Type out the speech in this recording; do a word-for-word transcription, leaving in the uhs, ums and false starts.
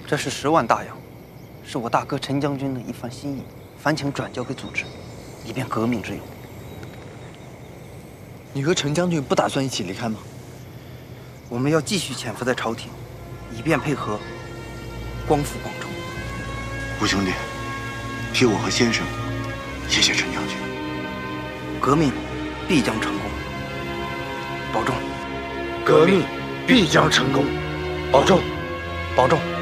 这是十万大洋，是我大哥陈将军的一番心意，烦请转交给组织，以便革命之用。 你和陈将军不打算一起离开吗？ 我们要继续潜伏在朝廷，以便配合光复广州。 吴兄弟，替我和先生谢谢陈将军。 革命必将成功，保重。 革命必将成功，保重， 保重。